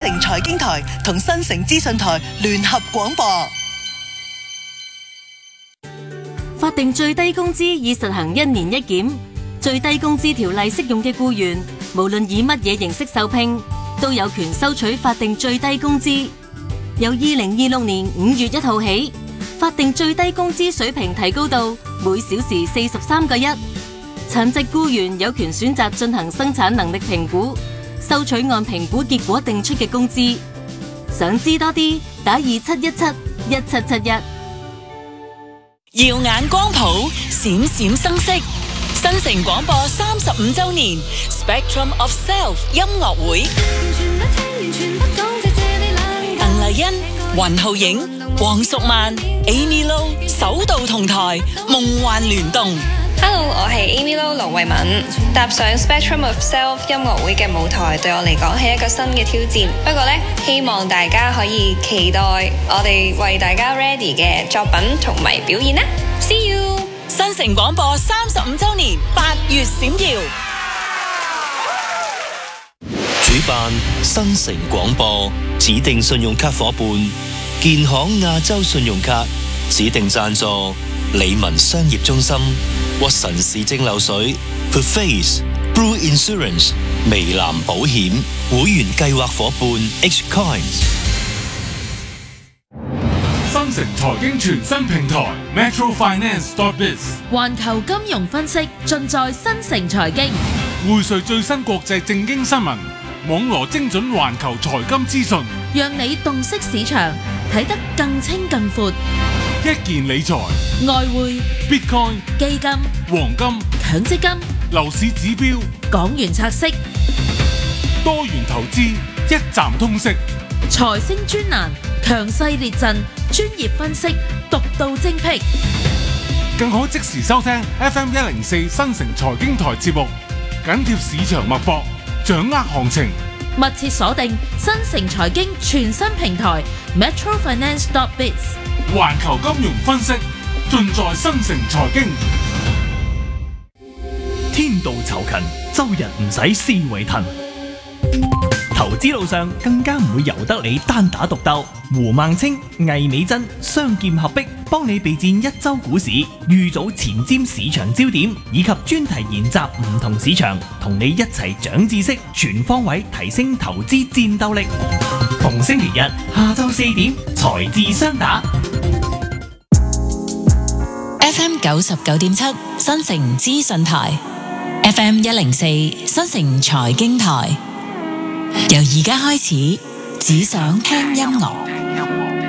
城財經台同新城資訊台聯合廣播。 法定最低工資已實行1年1檢，最低工資條例適用嘅僱員，無論以乜嘢形式受聘，都有權收取法定最低工資。由2026年5月1號起，法定最低工資水平提高到每小時43個1。殘疾僱員有權選擇進行生產能力評估，收取按評估結果定出嘅工資。想知多啲，打27171771。 耀眼光譜，閃閃生色。新城廣播35週年 Spectrum of Self 音樂會，鄧麗欣、雲浩影、黃淑曼、Amy Lo 首度同台，夢幻聯動。 Hello， 我係 Amy Lo 盧慧敏。踏上 Spectrum of Self 音樂會嘅舞台，對我嚟講係一個新嘅挑戰。不過呢，希望大家可以期待我哋為大家 ready 嘅作品同埋表演啦。See you！ 新城廣播35週年8月閃耀， 主辦新城廣播，指定信用卡夥伴建行亞洲信用卡，指定贊助理文商業中心、屈臣氏蒸餾水、The Face、Blue Insurance、微藍保險會員計劃夥伴 H Coins。 新城財經全新平台 Metro Finance.biz， 環球金融分析盡在新城財經， 匯萃最新國際政經新聞，網羅精準環球財金資訊， 讓你洞悉市場，睇得更清更闊。 一件理財、 外匯、 Bitcoin、 基金、 黃金、 強積金、 樓市指標、 港元拆息、 多元投資，一站通識。 財星專欄，強勢列陣，專業分析，獨到精闢。 更可即時收聽 FM104 新城財經台節目，緊貼市場脈搏，掌握行情。 密切鎖定新城財經全新平台 Metro Finance.biz， 環球金融分析盡在新城財經。 天道酬勤，周日唔使思維騰。投資路上更加唔會由得你單打獨鬥。胡孟青、魏美珍雙劍合璧，幫你備戰一周股市，預早前瞻市場焦點，以及專題研習唔同市場，同你一齊長知識，全方位提升投資戰鬥力。逢星期日下晝4點，財智雙打。 FM 99.7新城資訊台， FM 104新城財經台。由而家開始，只想聽音樂。